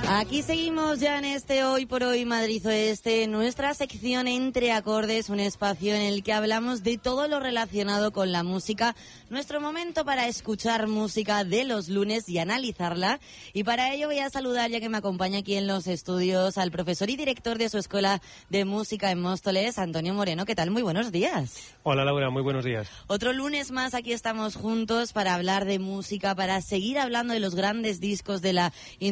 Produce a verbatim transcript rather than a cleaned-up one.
Aquí seguimos ya en este Hoy por Hoy Madrid Oeste, nuestra sección Entre Acordes, un espacio en el que hablamos de todo lo relacionado con la música, nuestro momento para escuchar música de los lunes y analizarla. Y para ello voy a saludar, ya que me acompaña aquí en los estudios, al profesor y director de su Escuela de Música en Móstoles, Antonio Moreno. ¿Qué tal? Muy buenos días. Hola Laura, muy buenos días. Otro lunes más aquí estamos juntos para hablar de música, para seguir hablando de los grandes discos de la